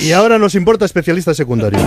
Y ahora nos importa especialistas secundarios.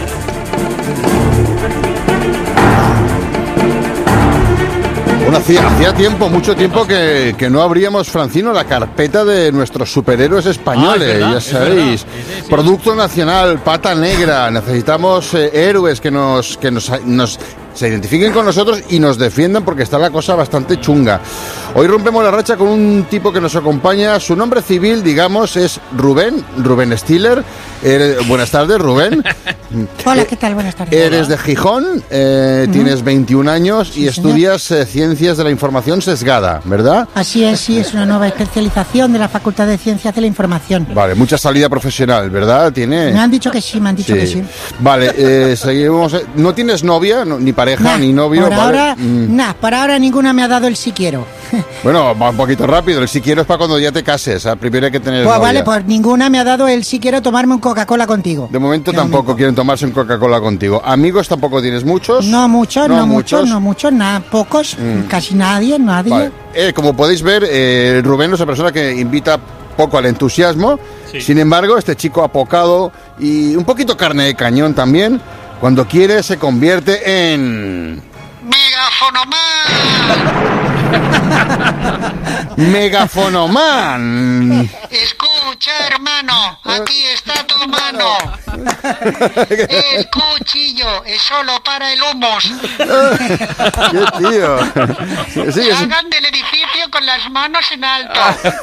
Bueno, hacía tiempo, mucho tiempo que no abríamos, Francino, la carpeta de nuestros superhéroes españoles, verdad, ya sabéis. Sí. Producto nacional, pata negra. Necesitamos héroes que se identifiquen con nosotros y nos defiendan, porque está la cosa bastante chunga. Hoy rompemos la racha con un tipo que nos acompaña. Su nombre civil, digamos, es Rubén Stiller. Buenas tardes, Rubén. Hola, ¿qué tal? Buenas tardes. Eres de Gijón, tienes 21 años y estudias Ciencias de la Información Sesgada, ¿verdad? Así es, sí, es una nueva especialización de la Facultad de Ciencias de la Información. Vale, mucha salida profesional, ¿verdad? Me han dicho que sí, que sí. Vale, seguimos. ¿No tienes novia, ni pareja, ni novio? Por ahora ninguna me ha dado el si quiero. Bueno, va un poquito rápido. El si quiero es para cuando ya te cases. Primero hay que tener novia. Vale, pues ninguna me ha dado el si quiero tomarme un Coca-Cola contigo. De momento tampoco quieren tomarse un Coca-Cola contigo. ¿Amigos tampoco tienes muchos? No muchos, nada, pocos, casi nadie. Vale. Como podéis ver, Rubén es una persona que invita poco al entusiasmo. Sí. Sin embargo, este chico apocado y un poquito carne de cañón también, cuando quiere se convierte en... ¡Megafonoman! Escucha, hermano, aquí está tu mano. El cuchillo es solo para el humus. ¡Qué tío! Sí, Hagan del edificio con las manos en alto.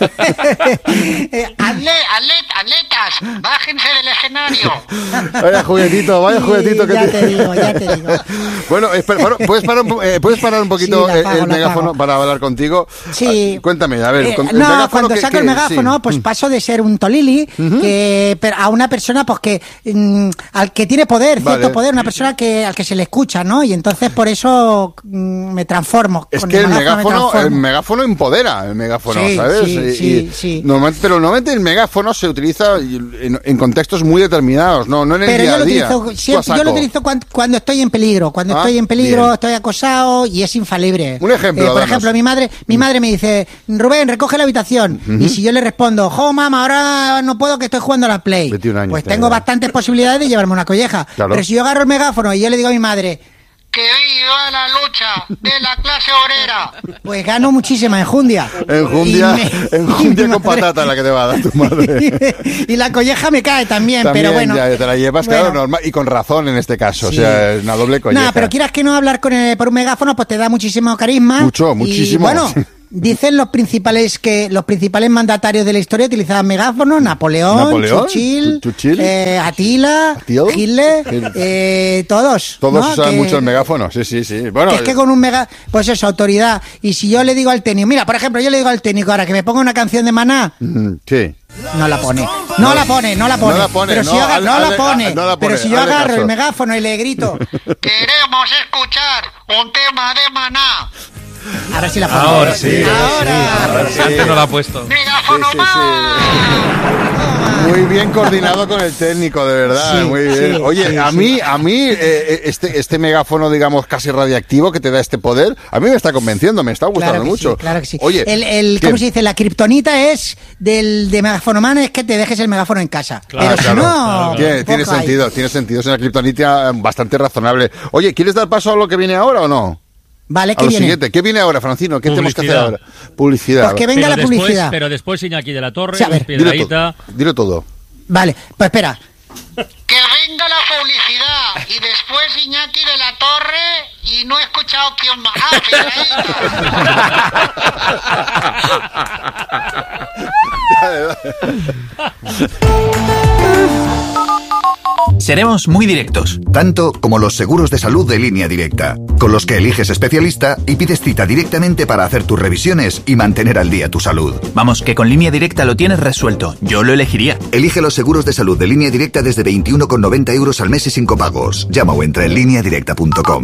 Atletas, bájense del escenario. Vaya juguetito que ya te digo. Bueno, ¿puedes parar un poquito el megáfono para hablar contigo? Sí. Cuéntame, a ver. Cuando saco el megáfono, pues paso de ser un tolili a una persona pues que al que tiene poder, cierto poder, una persona al que se le escucha, ¿no? Y entonces por eso me transformo. Es que el megáfono empodera, ¿sabes? Sí. Pero normalmente el megáfono se utiliza en contextos muy determinados, no en el día a día. Yo lo utilizo cuando estoy en peligro, estoy acosado y es infalible. Un ejemplo. Por ejemplo, mi madre me dice, Rubén, recoge la habitación. Y si yo le respondo, mamá, ahora no puedo que estoy jugando a la Play. 21 años, pues tengo bastantes posibilidades de llevarme una colleja. Claro. Pero si yo agarro el megáfono y yo le digo a mi madre, ¡que viva la lucha de la clase obrera! Pues gano muchísima enjundia. Enjundia con patata la que te va a dar tu madre. Y la colleja me cae también, pero bueno. Ya te la llevas, claro, normal, y con razón en este caso, sí. O sea, es una doble colleja. Pero quieras que no hablar por un megáfono, pues te da muchísimo carisma. Muchísimo. Y bueno, dicen los principales mandatarios de la historia utilizaban megáfonos: Napoleón, Churchill, Atila, Hitler, todos. Todos usaban mucho el megáfono, sí. Bueno, es que con un pues eso, autoridad. Y si yo le digo al técnico, mira, por ejemplo, yo le digo al técnico ahora que me ponga una canción de Maná. Sí. No la pone. Pero si yo agarro el megáfono y le grito, queremos escuchar un tema de Maná. Ahora sí la pone. Ahora sí. Antes no la ha puesto. ¡Megáfono Muy bien coordinado con el técnico, de verdad, Sí, muy bien. sí, Oye, sí, a mí este megáfono, digamos, casi radiactivo que te da este poder, a mí me está convenciendo, me está gustando mucho. Sí, claro que sí. Oye, ¿cómo se dice? La kriptonita es del de megafonoman es que te dejes el megáfono en casa. Claro, pero si no, tiene sentido, es una kriptonita bastante razonable. Oye, ¿quieres dar paso a lo que viene ahora o no? Vale, ¿qué a lo viene? siguiente. ¿Qué viene ahora, Francino? ¿Qué tenemos que hacer ahora? Publicidad. Pues que venga la publicidad. Pero después Iñaki de la Torre, Sí, a ver, dilo todo. Vale, pues espera. Que venga la publicidad y después Iñaki de la Torre y no he escuchado quién más. Seremos muy directos. Tanto como los seguros de salud de Línea Directa, con los que eliges especialista y pides cita directamente para hacer tus revisiones y mantener al día tu salud. Vamos, que con Línea Directa lo tienes resuelto. Yo lo elegiría. Elige los seguros de salud de Línea Directa desde 21,90 € al mes y sin copagos. Llama o entra en lineadirecta.com.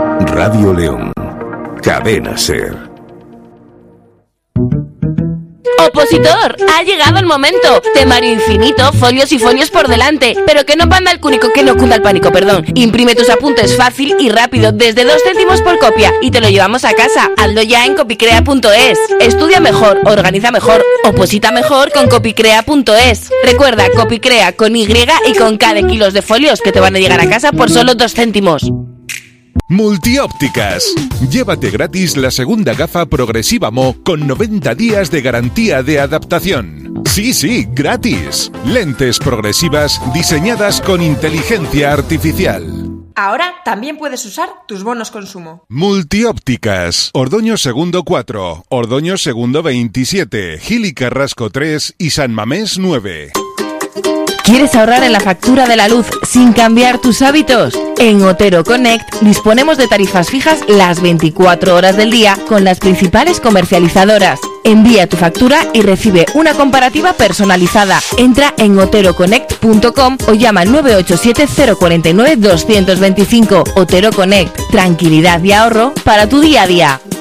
Radio León. Cadena SER. Opositor, ha llegado el momento. Temario infinito, folios y folios por delante. Pero que no panda el cúnico, que no cunda el pánico, perdón. Imprime tus apuntes fácil y rápido, desde 2 céntimos por copia, y te lo llevamos a casa. Hazlo ya en copicrea.es. Estudia mejor, organiza mejor, oposita mejor con copicrea.es. Recuerda, Copicrea con Y y con K de kilos de folios que te van a llegar a casa por solo 2 céntimos. Multiópticas. Llévate gratis la segunda gafa progresiva Mo con 90 días de garantía de adaptación. Sí, gratis. Lentes progresivas diseñadas con inteligencia artificial. Ahora también puedes usar tus bonos consumo. Multiópticas. Ordoño Segundo 4, Ordoño Segundo 27, Gil y Carrasco 3 y San Mamés 9. ¿Quieres ahorrar en la factura de la luz sin cambiar tus hábitos? En Otero Connect disponemos de tarifas fijas las 24 horas del día con las principales comercializadoras. Envía tu factura y recibe una comparativa personalizada. Entra en oteroconnect.com o llama al 987 049 225. Otero Connect. Tranquilidad y ahorro para tu día a día.